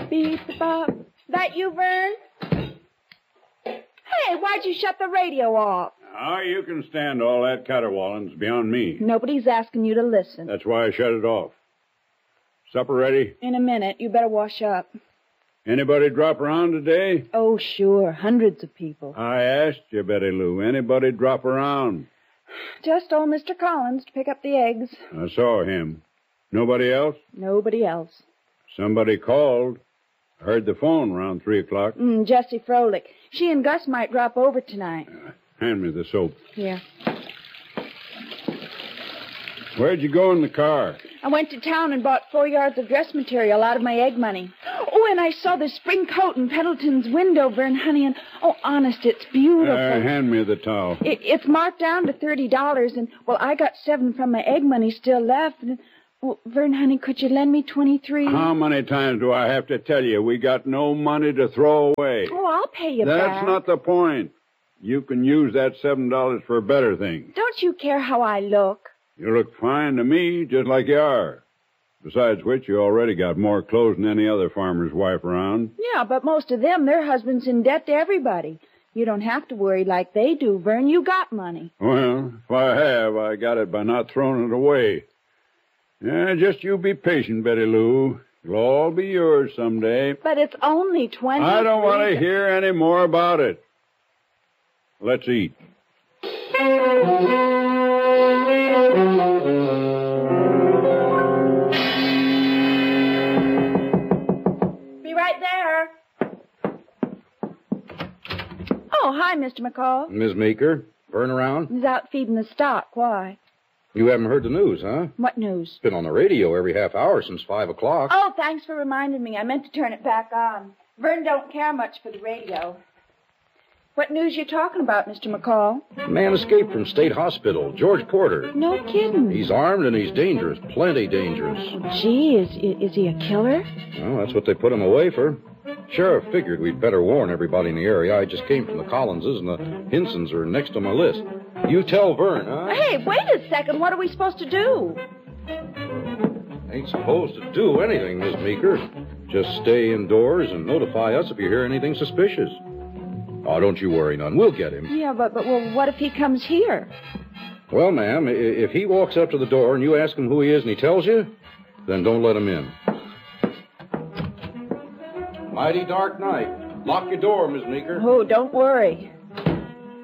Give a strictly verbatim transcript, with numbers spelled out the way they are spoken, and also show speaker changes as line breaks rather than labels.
Beep, bop. That you, Vern? Hey, why'd you shut the radio off?
How you can stand all that caterwaulin's beyond me.
Nobody's asking you to listen.
That's why I shut it off. Supper ready?
In a minute. You better wash up.
Anybody drop around today?
Oh, sure. Hundreds of people.
I asked you, Betty Lou. Anybody drop around?
Just old Mister Collins to pick up the eggs.
I saw him. Nobody else?
Nobody else.
Somebody called. I heard the phone around three o'clock.
Mm, Jessie Froelich. She and Gus might drop over tonight.
Uh, hand me the soap.
Here.
Where'd you go in the car?
I went to town and bought four yards of dress material out of my egg money. Oh, and I saw the spring coat in Pendleton's window, Vern, honey, and, oh, honest, it's beautiful.
Uh, hand me the towel.
It, it's marked down to thirty dollars, and, well, I got seven from my egg money still left. And, well, Vern, honey, could you lend me twenty-three?
How many times do I have to tell you we got no money to throw away?
Oh, I'll pay you
That's
back.
That's not the point. You can use that seven dollars for better things.
Don't you care how I look?
You look fine to me, just like you are. Besides which, you already got more clothes than any other farmer's wife around.
Yeah, but most of them, their husband's in debt to everybody. You don't have to worry like they do, Vern. You got money.
Well, if I have, I got it by not throwing it away. Yeah, just you be patient, Betty Lou. It'll all be yours someday.
But it's only twenty.
I don't want to hear any more about it. Let's eat.
Be right there. Oh, hi, Mister McCall.
Miss Meeker, Vern around?
He's out feeding the stock. Why?
You haven't heard the news, huh?
What news?
It's been on the radio every half hour since five o'clock.
Oh, thanks for reminding me. I meant to turn it back on. Vern don't care much for the radio. What news you talking about, Mister McCall?
Man escaped from State Hospital, George Porter.
No kidding.
He's armed and he's dangerous, plenty dangerous.
Oh, gee, is, is he a killer?
Well, that's what they put him away for. Sheriff figured we'd better warn everybody in the area. I just came from the Collinses, and the Hinsons are next on my list. You tell Vern, huh?
Hey, wait a second. What are we supposed to do?
Ain't supposed to do anything, Miss Meeker. Just stay indoors and notify us if you hear anything suspicious. Oh, don't you worry none. We'll get him.
Yeah, but, but well, what if he comes here?
Well, ma'am, if he walks up to the door and you ask him who he is and he tells you, then don't let him in. Mighty dark night. Lock your door, Miss Meeker.
Oh, don't worry.